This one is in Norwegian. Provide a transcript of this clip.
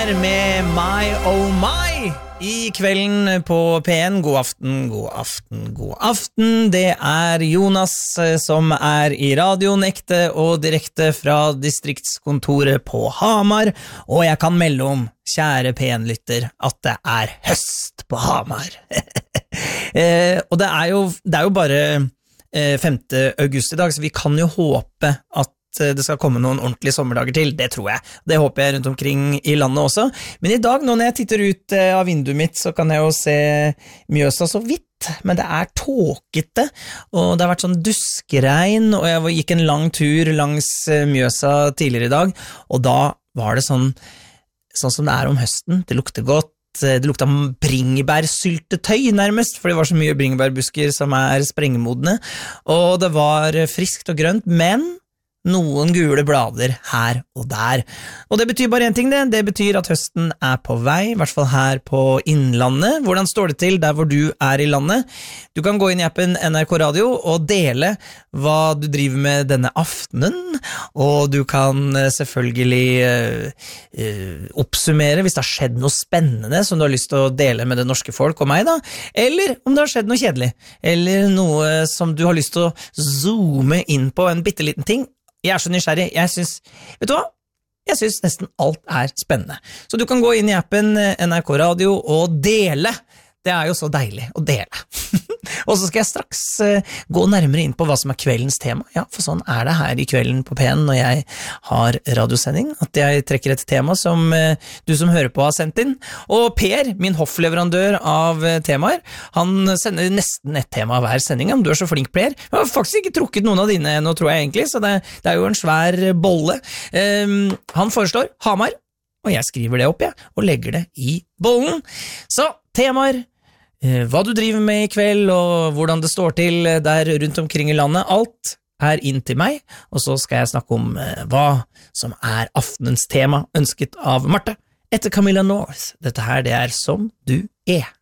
her med My Oh My I kvelden på P1. God aften, god aften, god aften. Det Jonas som I radioen ekte og direkte fra distriktskontoret på Hamar, og jeg kan melde om, kjære P1-lytter, at det høst på Hamar. Og det jo bare 5. august I dag, så vi kan jo håpe at det skal komme noen ordentlige sommerdager til, det tror jeg. Det håper jeg rundt omkring I landet også. Men I dag, når jeg titter ut av vinduet mitt, så kan jeg jo se Mjøsa så vidt, men det tåkete, og det har vært sånn duskregn, og jeg gikk en lang tur langs Mjøsa tidligere I dag, og da var det sånn som det om høsten. Det lukter godt. Det lukta bringebærsyltetøy nærmest, for det var så mye bringebærbusker som sprengemodne, og det var friskt og grønt, men noen gule blader her og der. Og det betyr bare en ting det betyr at høsten på vei, I hvert fall her på Innlandet. Hvordan står det til der hvor du I landet? Du kan gå inn I appen NRK Radio og dele hva du driver med denne aftenen, og du kan selvfølgelig oppsummere hvis det har skjedd noe spennende som du har lyst til å dele med det norske folk og meg da, eller om det har skjedd noe kjedelig, eller noe som du har lyst til å zoome inn på en bitteliten ting. Jeg så nysgjerrig, vet du hva? Jeg synes nesten alt spennende. Så du kan gå inn I appen NRK Radio og dele. Det jo så deilig å dele. Og så skal jeg straks gå nærmere inn på hva som kveldens tema. Ja, for sånn det her I kvelden på P1 når jeg har radiosending, at jeg trekker et tema som du som hører på har sendt inn. Og Per, min hoffleverandør av temaer, han sender nesten et tema hver sending. Du så flink, Per. Jeg har faktisk ikke trukket noen av dine nå, tror jeg egentlig, så det jo en svær bolle. Han foreslår Hamar, og jeg skriver det opp, og legger det I bollen. Så, temaer, hva du driver med I kveld, og hvordan det står til der rundt omkring I landet, alt inn til meg, og så skal jeg snakke om hva som aftenens tema ønsket av Marte, etter Camilla North. Dette her, det Som du